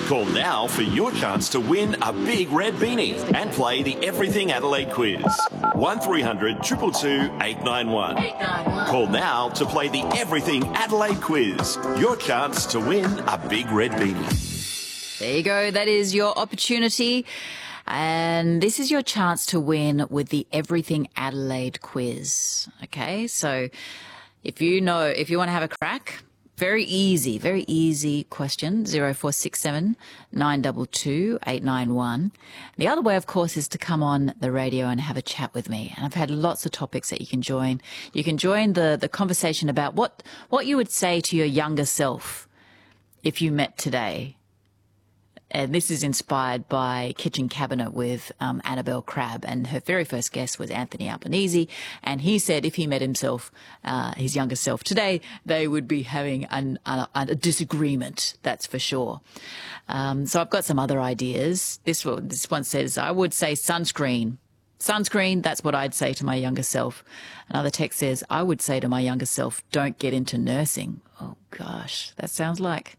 Call now for your chance to win a big red beanie and play the Everything Adelaide quiz. 1300 222 891. Call now to play the Everything Adelaide quiz. Your chance to win a big red beanie. There you go. That is your opportunity. And this is your chance to win with the Everything Adelaide quiz. Okay, so if you want to have a crack, very easy question, 0467 922 891. The other way, of course, is to come on the radio and have a chat with me. And I've had lots of topics that you can join. You can join the conversation about what you would say to your younger self if you met today. And this is inspired by Kitchen Cabinet with Annabelle Crabb, and her very first guest was Anthony Albanese, and he said if he met himself, his younger self today, they would be having a disagreement, that's for sure. So I've got some other ideas. This one says, I would say sunscreen. Sunscreen, that's what I'd say to my younger self. Another text says, I would say to my younger self, don't get into nursing. Oh, gosh, that sounds like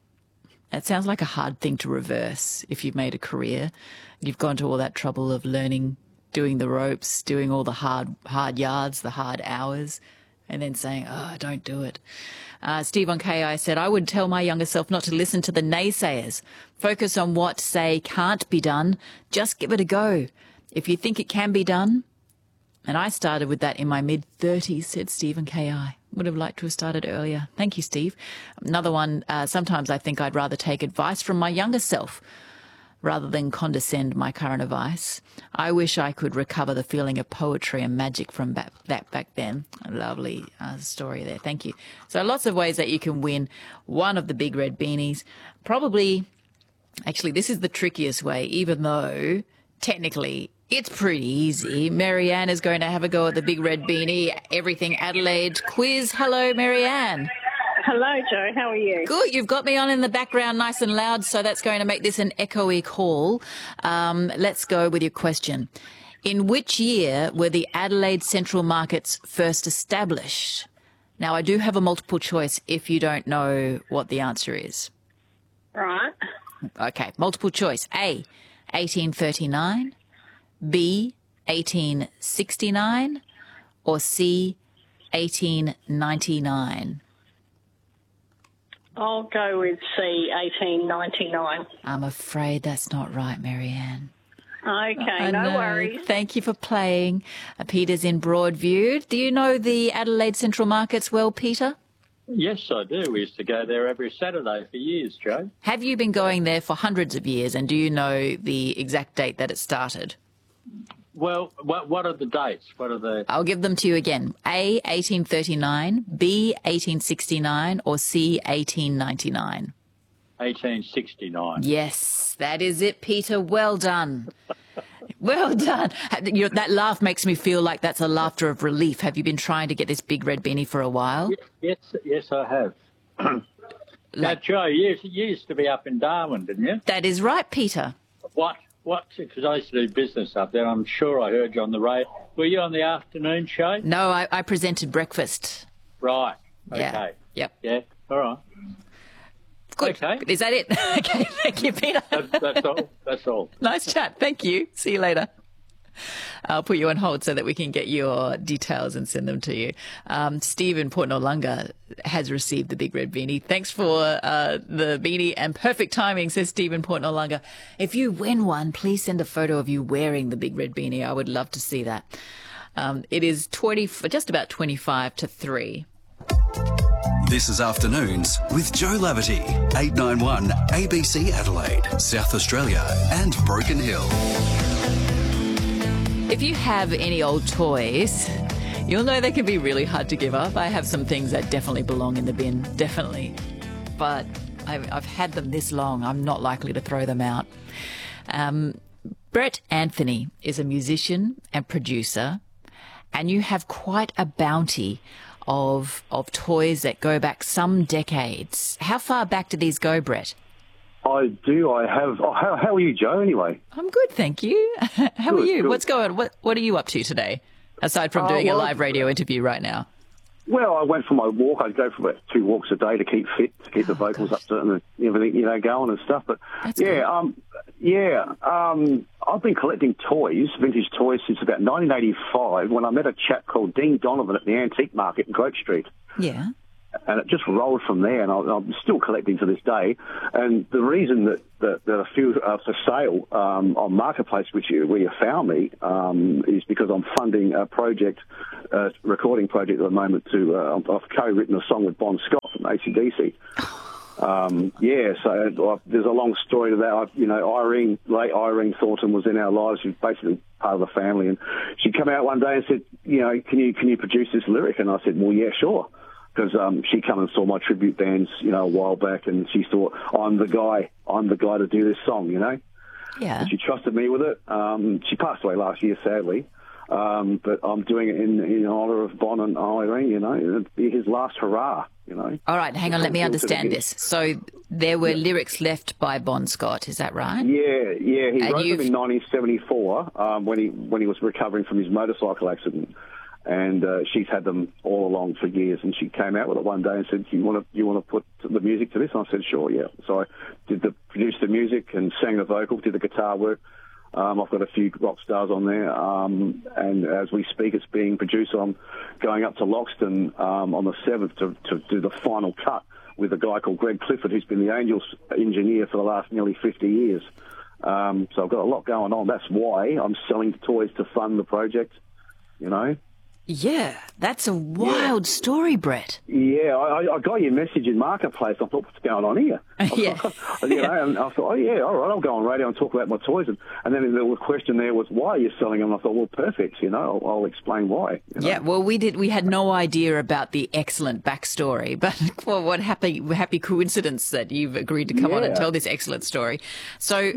a hard thing to reverse if you've made a career. You've gone to all that trouble of learning, doing the ropes, doing all the hard yards, the hard hours, and then saying, oh, don't do it. Steve on KI said, I would tell my younger self not to listen to the naysayers. Focus on what, say, can't be done. Just give it a go. If you think it can be done. And I started with that in my mid-30s, said Steve on KI. Would have liked to have started earlier. Thank you, Steve. Another one, sometimes I think I'd rather take advice from my younger self rather than condescend my current advice. I wish I could recover the feeling of poetry and magic from back then. A lovely story there. Thank you. So lots of ways that you can win one of the big red beanies. Actually, this is the trickiest way, even though technically it's pretty easy. Marianne is going to have a go at the big red beanie Everything Adelaide quiz. Hello, Marianne. Hello, Joe. How are you? Good. You've got me on in the background nice and loud, so that's going to make this an echoey call. Let's go with your question. In which year were the Adelaide Central Markets first established? Now, I do have a multiple choice if you don't know what the answer is. Right. Okay, multiple choice. A, 1839. B, 1869, or C, 1899? I'll go with C, 1899. I'm afraid that's not right, Marianne. Okay, no worries. Thank you for playing. Peter's in Broadview. Do you know the Adelaide Central Markets well, Peter? Yes, I do. We used to go there every Saturday for years, Joe. Have you been going there for hundreds of years, and do you know the exact date that it started? Well, what are the dates? What are the... I'll give them to you again. A, 1839, B, 1869, or C, 1899? 1869. Yes, that is it, Peter. Well done. Well done. That laugh makes me feel like that's a laughter of relief. Have you been trying to get this big red beanie for a while? Yes, I have. Now, Joe, you used to be up in Darwin, didn't you? That is right, Peter. What? Because I used to do business up there. I'm sure I heard you on the radio. Were you on the afternoon show? No, I presented breakfast. Right. Yeah. Okay. Yep. Yeah. All right. Good. Okay. Is that it? Okay. Thank you, Peter. That's all. That's all. Nice chat. Thank you. See you later. I'll put you on hold so that we can get your details and send them to you. Steve in Port Noarlunga has received the big red beanie. Thanks for the beanie and perfect timing, says Steve in Port Noarlunga. If you win one, please send a photo of you wearing the big red beanie. I would love to see that. It is just about 25 to 3. This is Afternoons with Joe Laverty, 891 ABC Adelaide, South Australia and Broken Hill. If you have any old toys, you'll know they can be really hard to give up. I have some things that definitely belong in the bin, definitely. But I've had them this long, I'm not likely to throw them out. Brett Anthony is a musician and producer, and you have quite a bounty of toys that go back some decades. How far back do these go, Brett? I do. I have. Oh, how are you, Joe, anyway? I'm good, thank you. How are you? Good. What's going on? What are you up to today, aside from doing a live radio interview right now? Well, I went for my walk. I'd go for about 2 walks a day to keep fit, to keep the vocals up to and everything, going and stuff. But That's I've been collecting toys, vintage toys, since about 1985 when I met a chap called Dean Donovan at the Antique Market in Grote Street. Yeah. And it just rolled from there, and I'm still collecting to this day. And the reason that a few are for sale on Marketplace, where you found me, is because I'm funding a project, recording project at the moment. I've co-written a song with Bon Scott from AC/DC. So there's a long story to that. Late Irene Thornton was in our lives. She was basically part of the family, and she came out one day and said, can you produce this lyric? And I said, well, yeah, sure. Because she came and saw my tribute bands, a while back, and she thought, I'm the guy to do this song, Yeah. And she trusted me with it. She passed away last year, sadly. But I'm doing it in honour of Bon and Irene, it'd be his last hurrah, All right, hang on, let me understand this. So there were lyrics left by Bon Scott, is that right? Yeah. He wrote them in 1974 when he was recovering from his motorcycle accident. And she's had them all along for years, and she came out with it one day and said, "You want to put the music to this?" And I said, "Sure, yeah." So I produced the music and sang the vocal, did the guitar work. I've got a few rock stars on there, and as we speak, it's being produced. I'm going up to Loxton on the 7th to do the final cut with a guy called Greg Clifford, who's been the Angels engineer for the last nearly 50 years. So I've got a lot going on. That's why I'm selling toys to fund the project, Yeah, that's a wild story, Brett. Yeah, I got your message in Marketplace. I thought, what's going on here? Yeah. And I thought, all right, I'll go on radio and talk about my toys. And then the question there was, why are you selling them? And I thought, well, perfect, I'll explain why. Yeah, well, we had no idea about the excellent backstory, but well, what happy coincidence that you've agreed to come on and tell this excellent story. So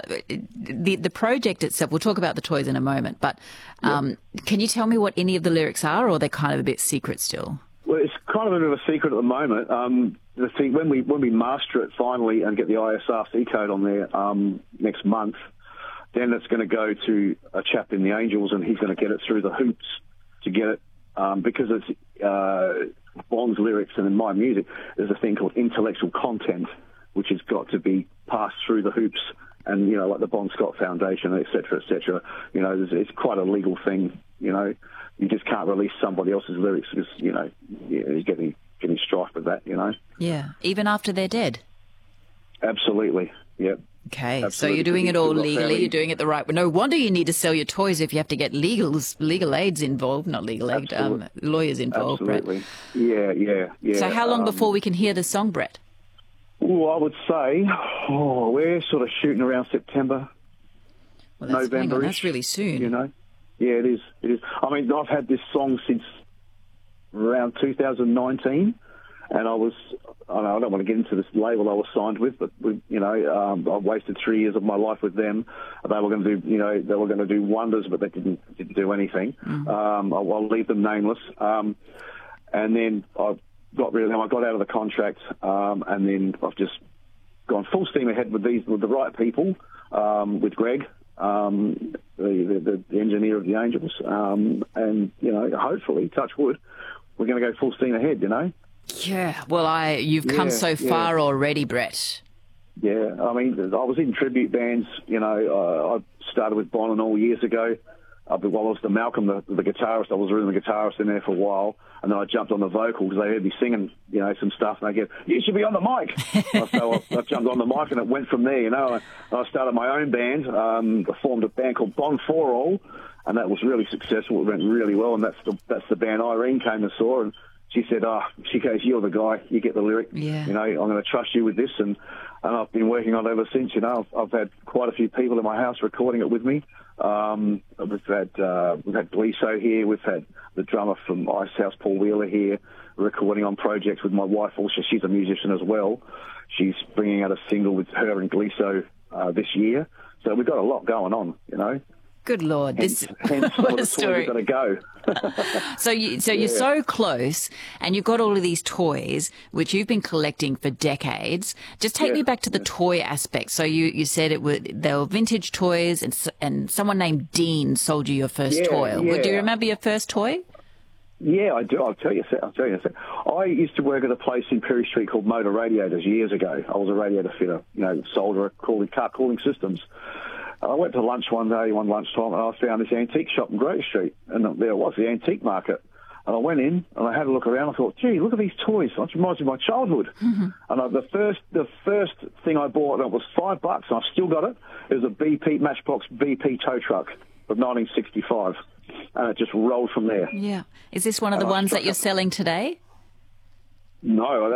the project itself, we'll talk about the toys in a moment, but can you tell me what any of the lyrics are, or they're kind of a bit secret still? Well, it's kind of a bit of a secret at the moment. The thing, when we master it finally and get the ISRC code on there next month, then it's going to go to a chap in the Angels, and he's going to get it through the hoops to get it, because it's Bon's lyrics and in my music, there's a thing called intellectual content, which has got to be passed through the hoops, and like the Bon Scott Foundation, et cetera, et cetera. It's quite a legal thing. You just can't release somebody else's lyrics because you're getting strife with that. Yeah, even after they're dead. Absolutely. Yep. Okay, Absolutely. so you're doing it all legally. Family. You're doing it the right way. No wonder you need to sell your toys if you have to get legal aids involved, not legal aid, lawyers involved. Absolutely. Brett. Yeah. So how long before we can hear the song, Brett? I would say, we're sort of shooting around September, November. That's really soon. Yeah, it is. I mean, I've had this song since around 2019, and I don't want to get into this label I was signed with, but I've wasted 3 years of my life with them. They were going to do wonders, but they didn't do anything. I'll leave them nameless. And then I got rid of them. I got out of the contract, and then I've just gone full steam ahead with the right people, with Greg, the engineer of the Angels, and hopefully, touch wood, we're going to go full steam ahead. Yeah. Well, you've come so far already, Brett. Yeah. I mean, I was in tribute bands. I started with Bon and all years ago. While I was the Malcolm, the guitarist, I was rhythm guitarist in there for a while, and then I jumped on the vocal because they heard me singing, some stuff, and they go, "You should be on the mic." So I jumped on the mic, and it went from there. I started my own band. I formed a band called Bon For All, and that was really successful. It went really well, and that's the band Irene came and saw, and she said, she goes, "You're the guy. You get the lyric. Yeah. I'm going to trust you with this," and I've been working on it ever since. I've had quite a few people in my house recording it with me. We've had Gleeso here. We've had the drummer from Ice House, Paul Wheeler, here recording on projects with my wife. Also, she's a musician as well. She's bringing out a single with her and Gleeso this year. So we've got a lot going on. Good Lord, hence what a story! Going to go. So you're so close, and you've got all of these toys which you've been collecting for decades. Just take me back to the toy aspect. So you said they were vintage toys, and someone named Dean sold you your first toy. Yeah. Do you remember your first toy? Yeah, I do. I'll tell you. I used to work at a place in Perry Street called Motor Radiators years ago. I was a radiator fitter, solderer, car cooling systems. And I went to lunch one lunchtime, and I found this antique shop in Grove Street, and there it was, the antique market. And I went in and I had a look around. I thought, gee, look at these toys. That reminds me of my childhood. And the first thing I bought, it was $5, and I've still got it. It was a Matchbox BP tow truck of 1965, and it just rolled from there. Yeah. Is this one of the ones that you're selling today? No,